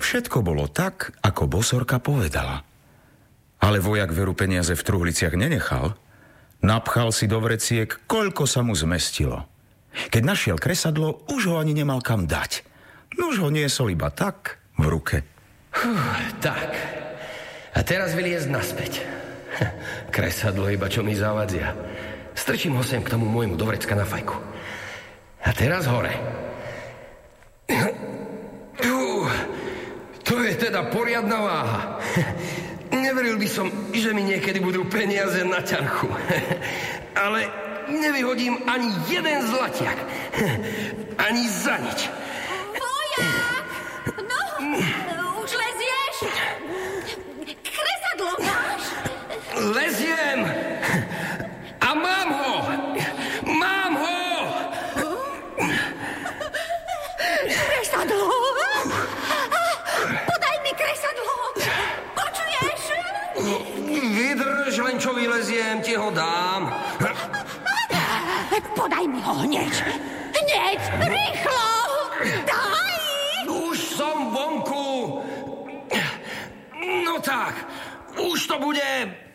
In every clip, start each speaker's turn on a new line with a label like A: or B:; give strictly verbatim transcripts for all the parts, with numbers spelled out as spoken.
A: Všetko bolo tak, ako bosorka povedala. Ale vojak veru peniaze v truhliciach nenechal. Napchal si do vreciek, koľko sa mu zmestilo. Keď našiel kresadlo, už ho ani nemal kam dať. Nuž ho niesol iba tak v ruke.
B: Uf, tak. A teraz vyliezť naspäť. Kresadlo iba čo mi zavadzia. Strčím ho sem k tomu môjmu do vrecka na fajku. A teraz hore. Uf, to je teda poriadna váha. Neveril by som, že mi niekedy budú peniaze na ťarchu. Ale nevyhodím ani jeden zlatiak. Ani za nič.
C: Vojak! No, už lezieš? Kresadlo máš?
B: Leziem! A mám ho! Mám ho!
C: Kresadlo! Podaj mi kresadlo! Počuješ?
B: Vydrž, len čo vyleziem, ti ho dám.
C: Podaj mi ho hneď! Hneď! Rýchlo! Daj!
B: Už som vonku! No tak, už to bude...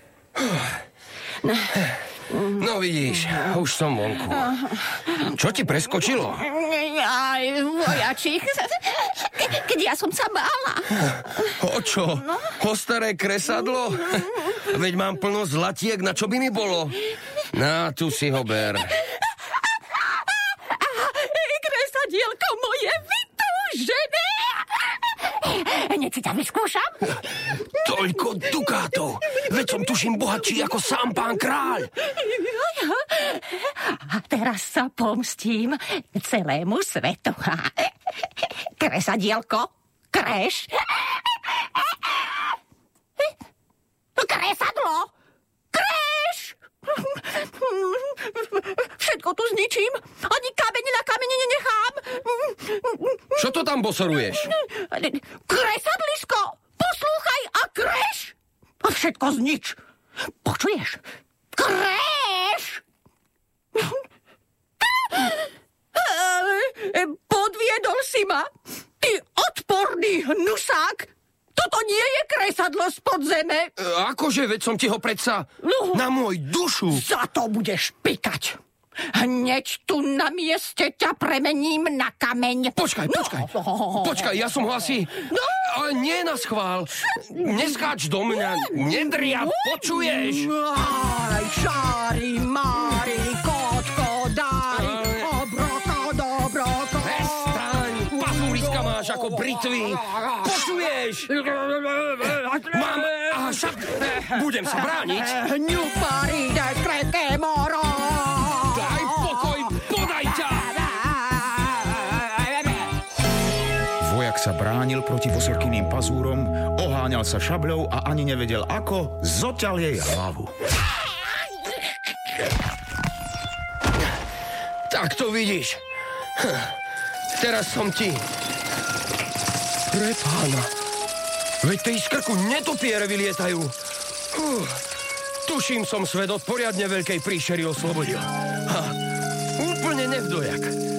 B: No vidíš, už som vonku. Čo ti preskočilo?
C: Aj, vojačík. Keď ja som sa bála.
B: O čo? No? O staré kresadlo? Veď mám plno zlatiek, na čo by mi bolo? Na, tu si ho ber.
C: Kresadielko moje vytúžené. Hneď si ťa vyskúšam.
B: Toľko dukátov. Veď som tuším bohatší ako sám pán kráľ.
C: A teraz sa pomstím celému svetu. Kresadielko, kreš. Kresadlo, kreš. Všetko tu zničím. Ani kameň na kamene nenechám.
B: Čo to tam bosoruješ?
C: Kresadlisko, poslúchaj a kreš. A všetko znič. Počuješ? Kreš! Podviedol si ma. Ty odporný hnusák. Toto nie je kresadlo spod zeme.
B: E, akože, veď som ti ho predsa
C: No.
B: na môj dušu.
C: Za to budeš pikať. Hneď tu na mieste ťa premením na kameň.
B: Počkaj, počkaj.
C: No.
B: Počkaj, ja som ho asi...
C: No.
B: Ale nie na schvál. Neskáč do mňa. Nedria, počuješ?
C: Aj, šári, mári, kotko, daj. Obroko, dobroko.
B: Prestaň, pazúriska máš ako britvy. Počuješ? Mám... A však budem sa brániť.
C: Ňupari, daj preté moro.
B: Daj pokoj, podaj ťa.
A: Vojak sa bránil proti bosorkyným pazúrom, oháňal sa šabľou a ani nevedel ako, zoťal jej hlavu.
B: Tak to vidíš. Teraz som ti... Prepána. Veď tej z krku netopiere vylietajú. Uh, tuším, som svet od poriadne veľkej príšery oslobodil. Ha, úplne nevdojak.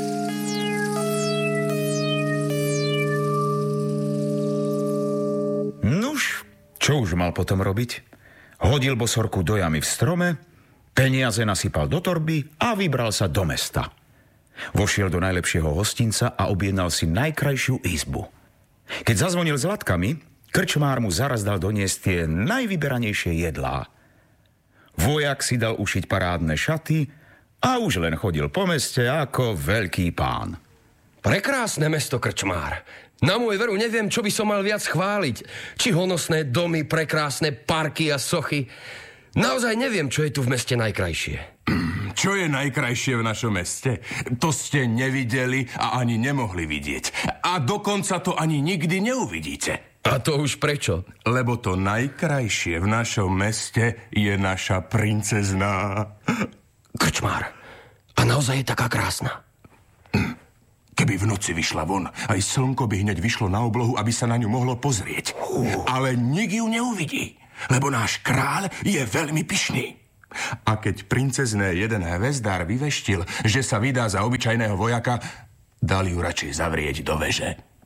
A: Nuž, čo už mal potom robiť? Hodil bosorku do jamy v strome, peniaze nasypal do torby a vybral sa do mesta. Vošiel do najlepšieho hostinca a objednal si najkrajšiu izbu. Keď zazvonil s latkami, krčmár mu zaraz dal doniesť tie najvyberanejšie jedlá. Vojak si dal ušiť parádne šaty a už len chodil po meste ako veľký pán.
B: Prekrásne mesto, krčmár. Na môj veru neviem, čo by som mal viac chváliť. Či honosné domy, prekrásne parky a sochy. Naozaj neviem, čo je tu v meste najkrajšie.
D: Čo je najkrajšie v našom meste? To ste nevideli a ani nemohli vidieť. A dokonca to ani nikdy neuvidíte.
B: A to už prečo?
D: Lebo to najkrajšie v našom meste je naša princezná.
B: Krčmár, a naozaj je taká krásna?
D: Keby v noci vyšla von, aj slnko by hneď vyšlo na oblohu, aby sa na ňu mohlo pozrieť. Uh. Ale nik ju neuvidí, lebo náš kráľ je veľmi pyšný. A keď princezné jeden hvezdár vyveštil, že sa vydá za obyčajného vojaka, dal ju radšej zavrieť do veže.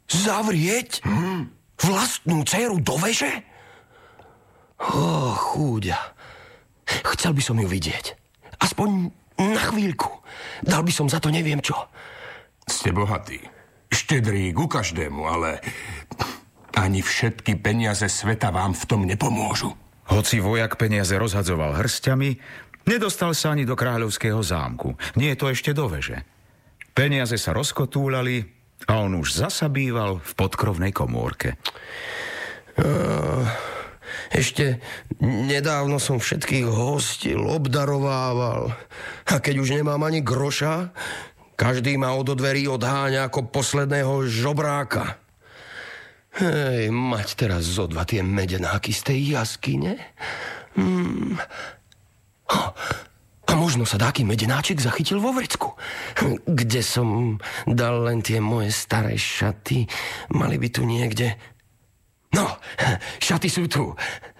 B: Zavrieť? Hmm. Vlastnú dceru do veže? Ó, chúďa. Chcel by som ju vidieť. Aspoň na chvíľku. Dal by som za to neviem čo.
D: Ste bohatí. Štedrí ku každému, ale ani všetky peniaze sveta vám v tom nepomôžu.
A: Hoci vojak peniaze rozhadzoval hrstiami, nedostal sa ani do kráľovského zámku. Nie je to ešte do veže. Peniaze sa rozkotúľali a on už zasa býval v podkrovnej komórke.
B: Uh, ešte nedávno som všetkých hostil, obdarovával. A keď už nemám ani groša, každý ma od dverí odháňa ako posledného žobráka. Hej, mať teraz zo dva tie medenáky z tej jaskyne? Hmm. Oh, a možno sa dáky medenáček zachytil vo vrecku, kde som dal len tie moje staré šaty. Mali by tu niekde... No, šaty sú tu.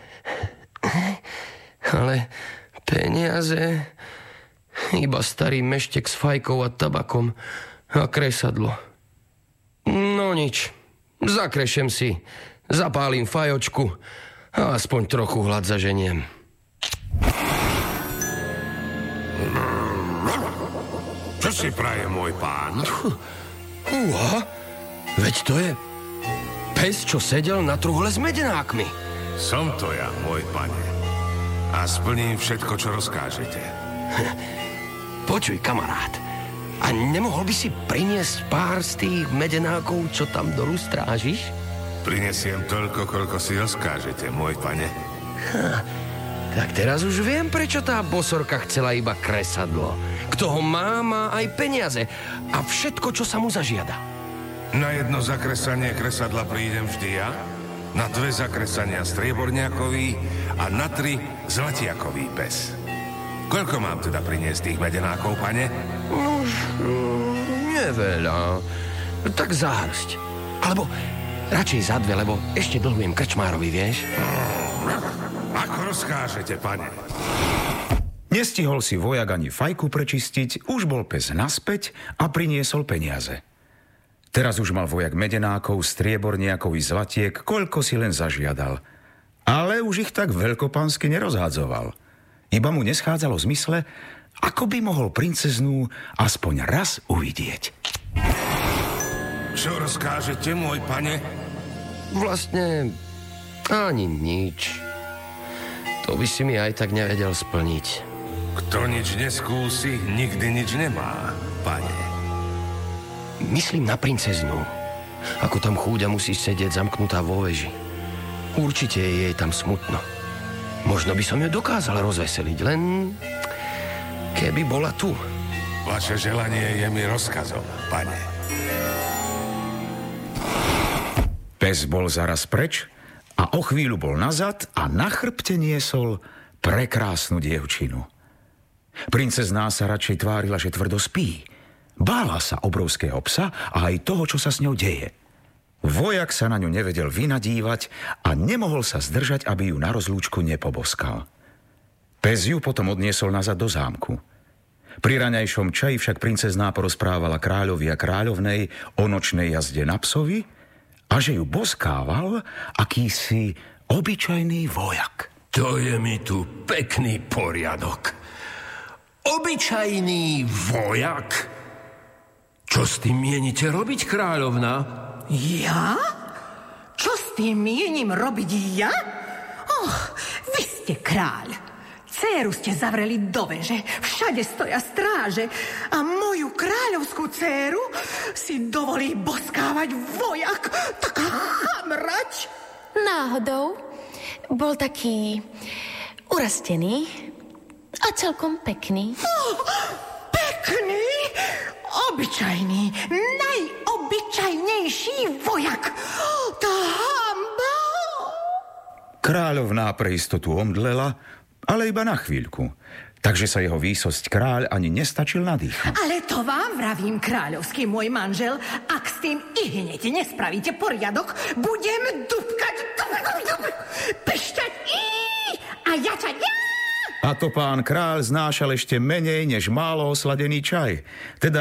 B: Ale peniaze... Iba starý meštek s fajkou a tabakom a kresadlo. No nič, zakrešem si, zapálim fajočku a aspoň trochu hlad zaženiem.
E: Čo si praje, môj pán?
B: Uha, veď to je pes, čo sedel na truhle s medenákmi.
E: Som to ja, môj pane. A splním všetko, čo rozkážete.
B: Počuj, kamarát, a nemohol by si priniesť pár z tých medenákov, čo tam dolu strážiš?
E: Prinesiem toľko, koľko si rozkážete, môj pane.
B: Ha, tak teraz už viem, prečo tá bosorka chcela iba kresadlo. Kto ho má, má aj peniaze a všetko, čo sa mu zažiada.
E: Na jedno zakresanie kresadla prídem vždy ja, na dve zakresania strieborniakový a na tri zlatiakový pes. Koľko mám teda priniesť tých medenákov, pane?
B: Už neveľa. Tak záhrsť. Alebo radšej za dve, lebo ešte dlhujem krčmárovi, vieš?
E: Ako rozkážete, pane?
A: Nestihol si vojak ani fajku prečistiť, už bol pes naspäť a priniesol peniaze. Teraz už mal vojak medenákov, strieborniakov i zlatiek, koľko si len zažiadal. Ale už ich tak veľkopánsky nerozhadzoval. Iba mu neschádzalo v zmysle, ako by mohol princeznú aspoň raz uvidieť.
E: Čo rozkážete, môj pane?
B: Vlastne ani nič. To by si mi aj tak nevedel splniť.
E: Kto nič neskúsi, nikdy nič nemá, pane.
B: Myslím na princeznú. Ako tam chúďa musí sedieť zamknutá vo veži. Určite je jej tam smutno. Možno by som ju dokázal rozveseliť, len keby bola tu.
E: Vaše želanie je mi rozkazom, pane.
A: Pes bol zaraz preč a o chvíľu bol nazad a na chrbte niesol prekrásnu dievčinu. Princezná sa radšej tvárila, že tvrdo spí. Bála sa obrovského psa a aj toho, čo sa s ňou deje. Vojak sa na ňu nevedel vynadívať a nemohol sa zdržať, aby ju na rozlúčku nepoboskal. Pes ju potom odniesol nazad do zámku. Pri raňajšom čaji však princezná porozprávala kráľovi a kráľovnej o nočnej jazde na psovi a že ju boskával akýsi obyčajný vojak.
D: To je mi tu pekný poriadok. Obyčajný vojak? Čo s tým mienite robiť, kráľovna?
C: Ja? Čo s tým mienim robiť ja? Och, vy ste kráľ. Dcéru ste zavreli do veže, všade stoja stráže a moju kráľovskú dcéru si dovolí boskávať vojak, taká chamrať.
F: Náhodou bol taký urastený a celkom pekný.
C: Oh, pekný? Obyčajný, najobyčajnejší vojak. Tá hamba!
A: Kráľovná pre istotu omdlela, ale iba na chvíľku. Takže sa jeho výsosť kráľ ani nestačil nadýchať.
C: Ale to vám vravím, kráľovský môj manžel, ak s tým i hneď nespravíte poriadok, budem dupkať, pešťať a jačať.
A: A to pán kráľ znášal ešte menej než málo osladený čaj. Teda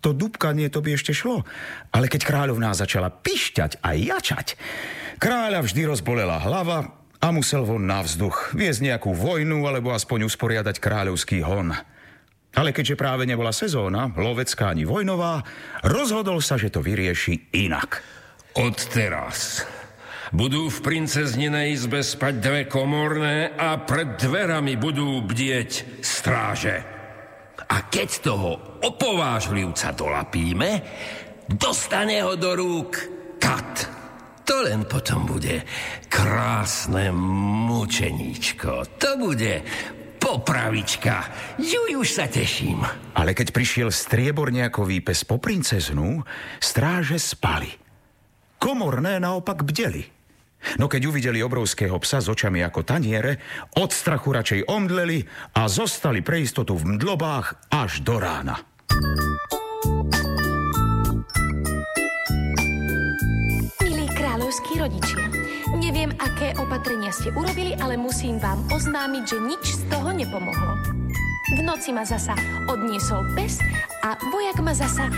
A: To dúbkanie to by ešte šlo. Ale keď kráľovná začala pišťať a jačať, kráľa vždy rozbolela hlava a musel von na vzduch viesť nejakú vojnu alebo aspoň usporiadať kráľovský hon. Ale keďže práve nebola sezóna, lovecká ani vojnová, rozhodol sa, že to vyrieši inak.
B: Odteraz budú v princezninej izbe spať dve komorné a pred dverami budú bdieť stráže. A keď toho opovážlivca dolapíme, dostane ho do rúk kat. To len potom bude krásne mučeníčko. To bude popravička. Juj, už sa teším.
A: Ale keď prišiel strieborniakový pes po princeznu, stráže spali. Komorné naopak bdeli. No keď uvideli obrovského psa s očami ako taniere, od strachu radšej omdleli a zostali pre istotu v mdlobách až do rána.
F: Kráľovskí rodičia, neviem, aké opatrenia ste urobili, ale musím vám oznámiť, že nič z toho nepomohlo. V noci ma zasa odniesol pes a vojak ma zasa...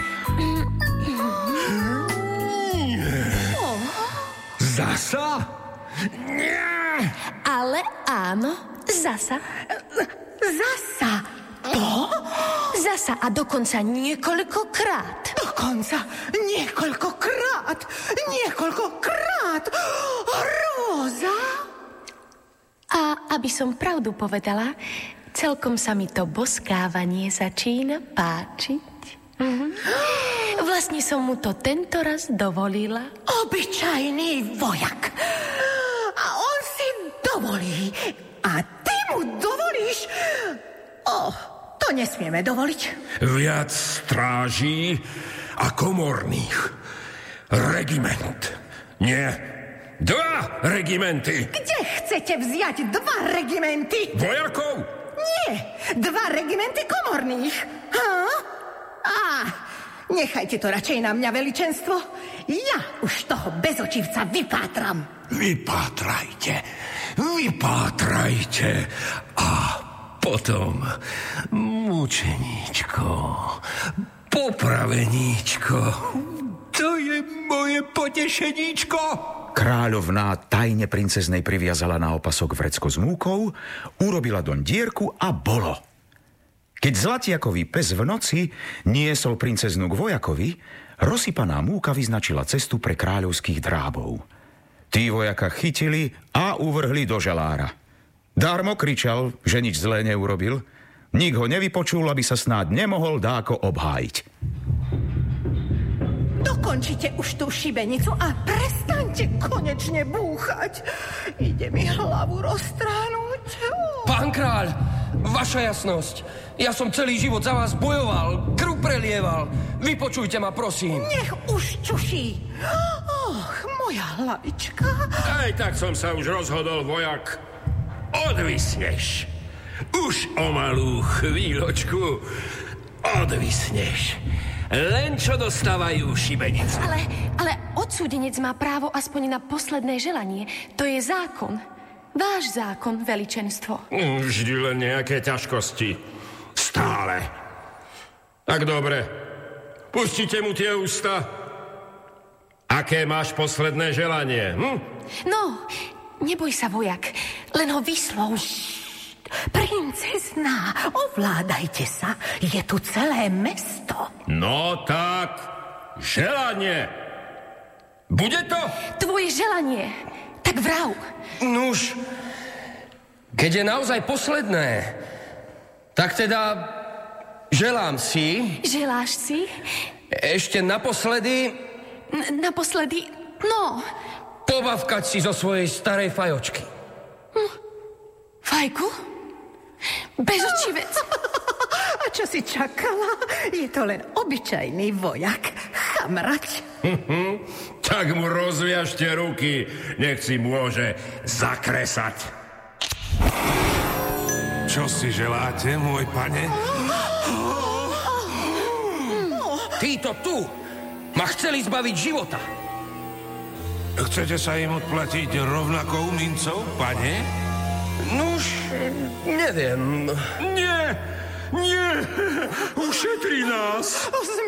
B: Zasa? Nie!
F: Ale áno, zasa.
C: Zasa? To?
F: Zasa a dokonca niekoľkokrát.
C: Dokonca niekoľkokrát. Niekoľkokrát. Róza?
F: A aby som pravdu povedala, celkom sa mi to boskávanie začína páčiť. Mhm. Vlastne som mu to tento raz dovolila.
C: Obyčajný vojak. A on si dovolí. A ty mu dovolíš... Oh, to nesmieme dovoliť.
B: Viac stráží a komorných. Regiment. Nie, dva regimenty.
C: Kde chcete vziať dva regimenty?
B: Vojakov?
C: Nie, dva regimenty komorných. Ha? Á, nechajte to radšej na mňa, veličenstvo. Ja už toho bezočivca vypátram.
B: Vypátrajte, vypátrajte a potom mučeníčko, popraveníčko, to je moje potešeníčko.
A: Kráľovná tajne princeznej priviazala na opasok vrecko s múkou, urobila doň dierku a bolo. Keď zlatiakový pes v noci niesol princeznu k vojakovi, rozsypaná múka vyznačila cestu pre kráľovských drábov. Tí vojaka chytili a uvrhli do žalára. Dármo kričal, že nič zlé neurobil. Nik ho nevypočul, aby sa snáď nemohol dáko obhájiť.
C: Dokončite už tú šibenicu a prestaňte konečne búchať. Ide mi hlavu roztrhnúť. Oh.
B: Pán kráľ, vaša jasnosť, ja som celý život za vás bojoval, krv prelieval. Vypočujte ma, prosím.
C: Nech už čuší. Och, moja hlavička.
B: Aj tak som sa už rozhodol, vojak. Odvisneš. Už o malú chvíľočku odvisneš. Len čo dostávajú šibenicu.
F: Ale, ale odsúdenec má právo aspoň na posledné želanie. To je zákon. Váš zákon, veličenstvo.
B: Vždy len nejaké ťažkosti. Stále. Tak dobre. Pustite mu tie ústa. Aké máš posledné želanie? Hm?
F: No, neboj sa, vojak. Len ho vyslov.
C: Princezná, ovládajte sa. Je tu celé mesto.
B: No tak, želanie. Bude to?
F: Tvoje želanie. Tak vrav.
B: Nuž, keď je naozaj posledné, tak teda želám si...
F: Želáš si?
B: Ešte naposledy...
F: N- naposledy, no...
B: Pobavkať si zo svojej starej fajočky.
F: Hm. Fajku? Bezočivec.
C: A čo si čakala? Je to len obyčajný vojak. Chamrať.
B: Tak mu rozviažte ruky. Nech si môže zakresať.
E: Čo si želáte, môj pane?
B: Títo tu ma chceli zbaviť života.
E: Chcete sa im odplatiť rovnakou mincou, pane?
B: Nuž, neviem. Nie, nie, ušetri nás.